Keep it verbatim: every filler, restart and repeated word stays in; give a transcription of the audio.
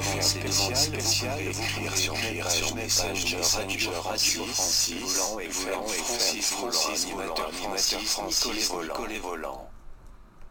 demande spéciale, vous pouvez écrire sur sur Messenger, Messenger, Radio Francis, Volant et Francis, Francis, animateur, animateur, Francis, Nicolet Volant.